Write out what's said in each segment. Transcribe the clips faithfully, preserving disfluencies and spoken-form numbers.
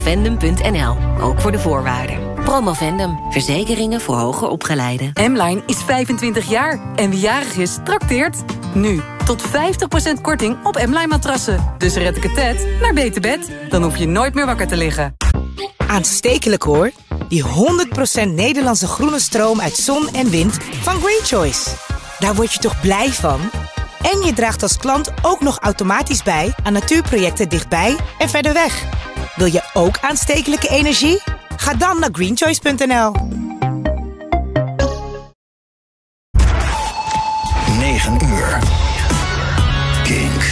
Vendum punt n l, ook voor de voorwaarden. Promovendum, verzekeringen voor hoger opgeleiden. M-Line is vijfentwintig jaar en wie jarig is, trakteert. Nu, tot vijftig procent korting op M-Line matrassen. Dus red ik het tijd naar beter bed. Dan hoef je nooit meer wakker te liggen. Aanstekelijk hoor. Die honderd procent Nederlandse groene stroom uit zon en wind van Green Choice. Daar word je toch blij van? En je draagt als klant ook nog automatisch bij aan natuurprojecten dichtbij en verder weg. Wil je ook aanstekelijke energie? Ga dan naar green choice punt n l. negen uur. Kink.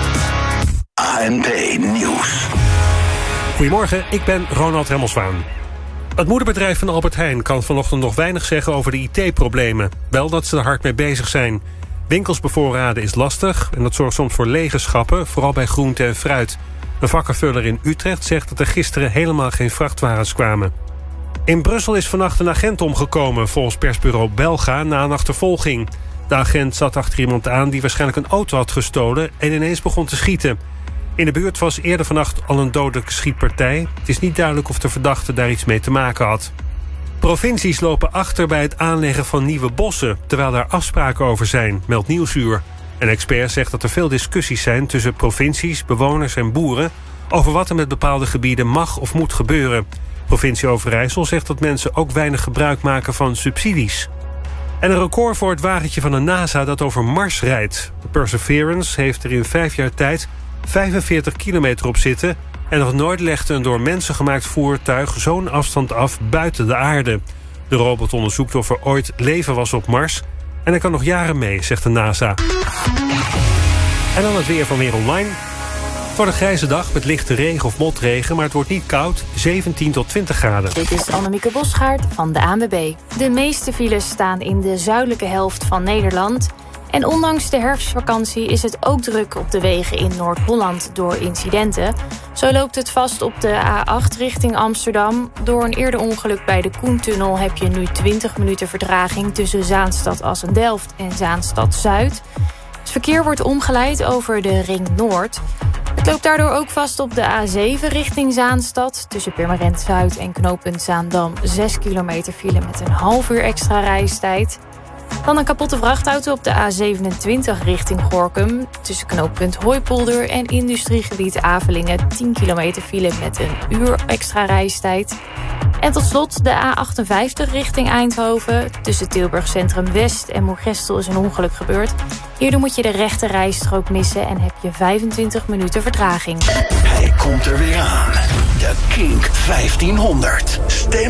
A N P Nieuws. Goedemorgen, ik ben Ronald Remmelswaan. Het moederbedrijf van Albert Heijn kan vanochtend nog weinig zeggen over de I T-problemen. Wel dat ze er hard mee bezig zijn. Winkels bevoorraden is lastig en dat zorgt soms voor lege schappen, vooral bij groente en fruit. Een vakkenvuller in Utrecht zegt dat er gisteren helemaal geen vrachtwagens kwamen. In Brussel is vannacht een agent omgekomen, volgens persbureau Belga, na een achtervolging. De agent zat achter iemand aan die waarschijnlijk een auto had gestolen en ineens begon te schieten. In de buurt was eerder vannacht al een dodelijke schietpartij. Het is niet duidelijk of de verdachte daar iets mee te maken had. Provincies lopen achter bij het aanleggen van nieuwe bossen, terwijl daar afspraken over zijn, meldt Nieuwsuur. Een expert zegt dat er veel discussies zijn tussen provincies, bewoners en boeren over wat er met bepaalde gebieden mag of moet gebeuren. Provincie Overijssel zegt dat mensen ook weinig gebruik maken van subsidies. En een record voor het wagentje van de NASA dat over Mars rijdt. De Perseverance heeft er in vijf jaar tijd vijfenveertig kilometer op zitten en nog nooit legde een door mensen gemaakt voertuig zo'n afstand af buiten de aarde. De robot onderzoekt of er ooit leven was op Mars en er kan nog jaren mee, zegt de NASA. En dan het weer van Weer Online. Het wordt een grijze dag met lichte regen of motregen, maar het wordt niet koud, zeventien tot twintig graden. Dit is Annemieke Bosgaard van de A N W B. De meeste files staan in de zuidelijke helft van Nederland. En ondanks de herfstvakantie is het ook druk op de wegen in Noord-Holland door incidenten. Zo loopt het vast op de A acht richting Amsterdam. Door een eerder ongeluk bij de Koentunnel heb je nu twintig minuten vertraging tussen Zaanstad-Assendelft en Zaanstad-Zuid. Het verkeer wordt omgeleid over de Ring Noord. Het loopt daardoor ook vast op de A zeven richting Zaanstad. Tussen Purmerend Zuid en knooppunt Zaandam zes kilometer file met een half uur extra reistijd. Dan een kapotte vrachtauto op de A zevenentwintig richting Gorinchem. Tussen knooppunt Hooipolder en industriegebied Avelingen tien kilometer file met een uur extra reistijd. En tot slot de A achtenvijftig richting Eindhoven. Tussen Tilburg Centrum West en Moergestel is een ongeluk gebeurd. Hierdoor moet je de rechte rijstrook missen en heb je vijfentwintig minuten vertraging. Hij komt er weer aan. De Kink vijftienhonderd. Stay